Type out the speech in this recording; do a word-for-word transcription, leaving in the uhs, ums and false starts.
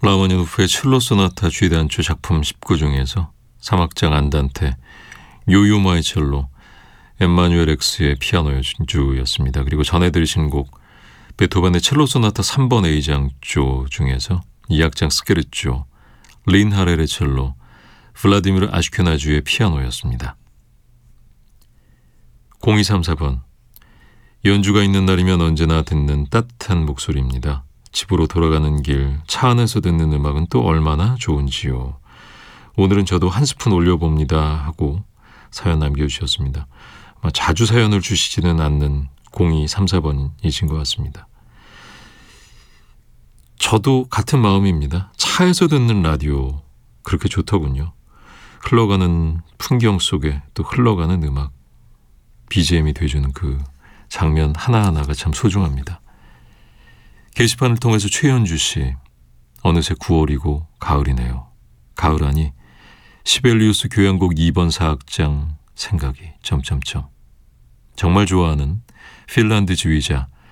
라흐마니노프의 첼로 소나타 G 단조 작품 십구 중에서 삼악장 안단테, 요요마의 첼로, 엠마누엘 X의 피아노 연주였습니다. 그리고 전해 들으신 곡 베토벤의 첼로 소나타 삼 번 A장조 중에서 이 악장 스케르조, 린 하렐의 첼로, 블라디미르 아슈케나주의 피아노였습니다. 공이삼사 번 연주가 있는 날이면 언제나 듣는 따뜻한 목소리입니다. 집으로 돌아가는 길, 차 안에서 듣는 음악은 또 얼마나 좋은지요. 오늘은 저도 한 스푼 올려봅니다 하고 사연 남겨주셨습니다. 자주 사연을 주시지는 않는 공이삼사 번이신 것 같습니다. 저도 같은 마음입니다. 차에서 듣는 라디오 그렇게 좋더군요. 흘러가는 풍경 속에 또 흘러가는 음악, 비지엠이 돼주는 그 장면 하나하나가 참 소중합니다. 게시판을 통해서 최현주 씨, 어느새 구월이고 가을이네요. 가을하니 시벨리우스 교향곡 이 번 사악장 생각이 점점점. 정말 좋아하는 핀란드 지휘자